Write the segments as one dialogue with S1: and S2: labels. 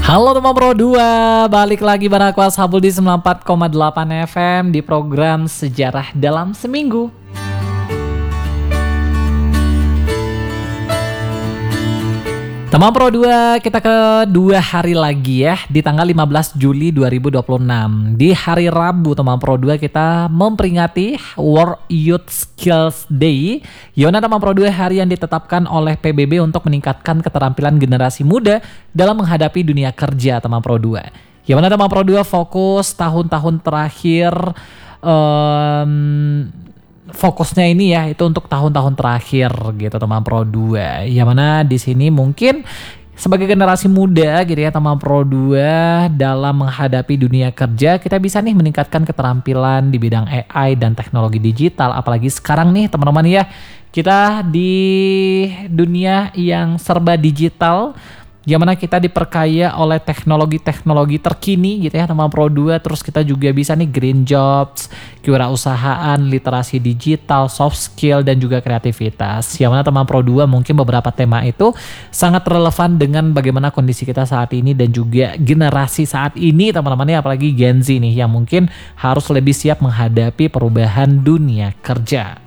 S1: Halo teman Pro 2, balik lagi bareng aku Ashabul di 94,8 FM di program Sejarah dalam Seminggu. Teman Pro 2, kita ke 2 hari lagi ya, di tanggal 15 Juli 2026. Di hari Rabu teman Pro 2 kita memperingati World Youth Skills Day. Yona teman Pro 2 hari yang ditetapkan oleh PBB untuk meningkatkan keterampilan generasi muda dalam menghadapi dunia kerja teman Pro 2. Yona teman Pro 2 fokus tahun-tahun terakhir fokusnya ini ya itu untuk tahun-tahun terakhir gitu teman Pro 2. Yang mana di sini mungkin sebagai generasi muda gitu ya teman Pro 2 dalam menghadapi dunia kerja kita bisa nih meningkatkan keterampilan di bidang AI dan teknologi digital, apalagi sekarang nih teman-teman ya kita di dunia yang serba digital, yang mana kita diperkaya oleh teknologi-teknologi terkini gitu ya teman Pro 2. Terus kita juga bisa nih green jobs, kewirausahaan, literasi digital, soft skill dan juga kreativitas. Yang mana teman Pro 2 mungkin beberapa tema itu sangat relevan dengan bagaimana kondisi kita saat ini dan juga generasi saat ini teman-teman ya, apalagi Gen Z nih yang mungkin harus lebih siap menghadapi perubahan dunia kerja.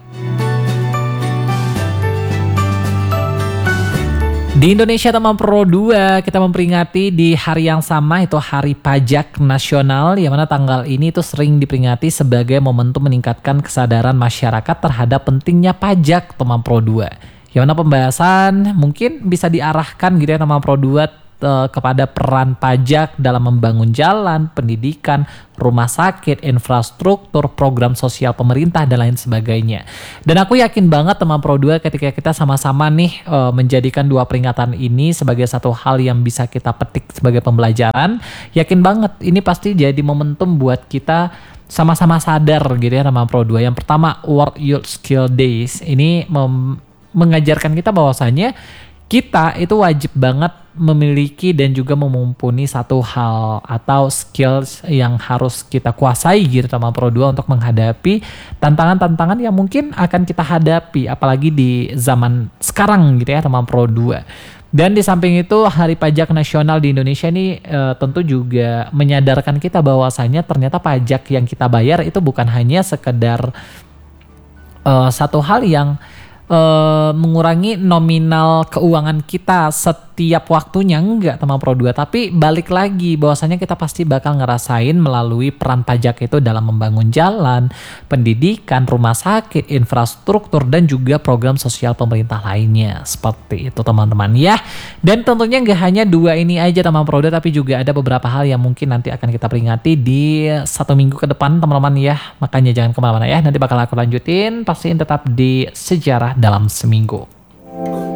S1: Di Indonesia teman Pro 2 kita memperingati di hari yang sama itu Hari Pajak Nasional, yang mana tanggal ini itu sering diperingati sebagai momentum meningkatkan kesadaran masyarakat terhadap pentingnya pajak teman Pro 2. Yang mana pembahasan mungkin bisa diarahkan gitu ya teman Pro 2 kepada peran pajak dalam membangun jalan, pendidikan, rumah sakit, infrastruktur, program sosial pemerintah dan lain sebagainya. Dan aku yakin banget teman Pro 2 ketika kita sama-sama nih menjadikan dua peringatan ini sebagai satu hal yang bisa kita petik sebagai pembelajaran, yakin banget ini pasti jadi momentum buat kita sama-sama sadar gitu ya teman Pro 2. Yang pertama, World Youth Skill Days ini mengajarkan kita bahwasanya kita itu wajib banget memiliki dan juga memumpuni satu hal atau skills yang harus kita kuasai gitu teman Pro 2 untuk menghadapi tantangan-tantangan yang mungkin akan kita hadapi apalagi di zaman sekarang gitu ya teman Pro 2. Dan di samping itu Hari Pajak Nasional di Indonesia ini tentu juga menyadarkan kita bahwasanya ternyata pajak yang kita bayar itu bukan hanya sekedar satu hal yang mengurangi nominal keuangan kita setiap waktunya, enggak teman Pro 2, tapi balik lagi bahwasanya kita pasti bakal ngerasain melalui peran pajak itu dalam membangun jalan, pendidikan, rumah sakit, infrastruktur dan juga program sosial pemerintah lainnya. Seperti itu teman-teman ya. Dan tentunya enggak hanya dua ini aja teman Pro 2, tapi juga ada beberapa hal yang mungkin nanti akan kita peringati di 1 minggu ke depan teman-teman ya. Makanya jangan kemana-mana ya, nanti bakal aku lanjutin, pastiin tetap di Sejarah dalam Seminggu.